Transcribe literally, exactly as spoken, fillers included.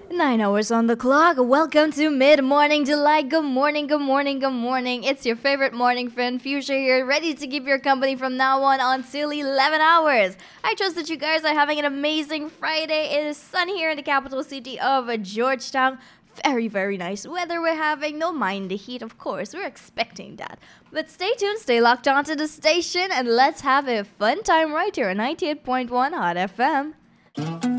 Nine hours on the clock. Welcome to Mid Morning Delight. Good morning, good morning, good morning. It's your favorite morning friend, Fuchsia here, ready to keep your company from now on until eleven hours. I trust that you guys are having an amazing Friday. It is sunny here in the capital city of Georgetown. Very, very nice weather we're having. Don't mind the heat, of course. We're expecting that. But stay tuned, stay locked onto the station, and let's have a fun time right here on ninety-eight point one Hot F M.